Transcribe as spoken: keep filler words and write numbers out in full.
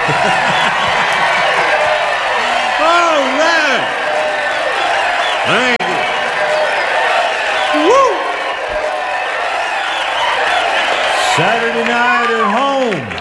All right. Thank you. Woo! Saturday night at home.